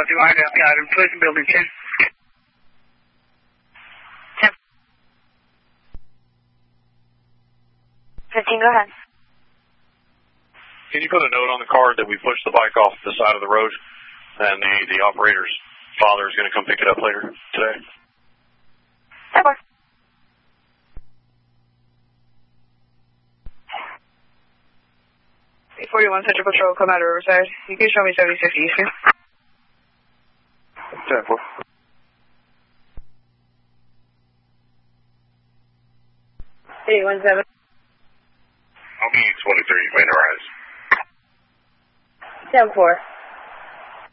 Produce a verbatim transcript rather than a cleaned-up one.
do I got got him. Please building ten. ten. fifteen, go ahead. Can you put a note on the card that we pushed the bike off the side of the road, and the, the operator's father is going to come pick it up later today? That works. eight forty-one Central Patrol, come out of Riverside. You can show me seventy-six Eastern. ten four. eight one seven. I'll be twenty-three, main rise. ten four.